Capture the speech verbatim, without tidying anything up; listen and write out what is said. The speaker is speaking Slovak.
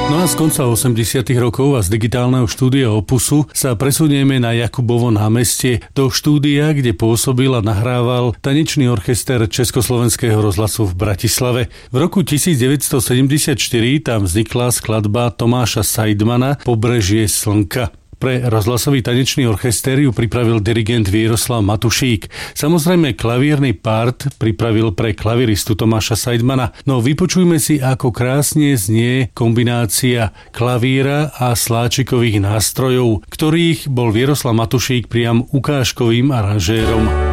No a z konca osemdesiatych rokov a z digitálneho štúdia Opusu sa presunieme na Jakubovo námestie do štúdia, kde pôsobil a nahrával tanečný orchester Československého rozhlasu v Bratislave. V roku devätnásťsedemdesiatštyri tam vznikla skladba Tomáša Saidmana Pobrežie slnka. Pre rozhlasový tanečný orchester ju pripravil dirigent Vieroslav Matušík. Samozrejme klavírny part pripravil pre klaviristu Tomáša Saidmana. No vypočujme si, ako krásne znie kombinácia klavíra a sláčikových nástrojov, ktorých bol Vieroslav Matušík priam ukážkovým aranžérom.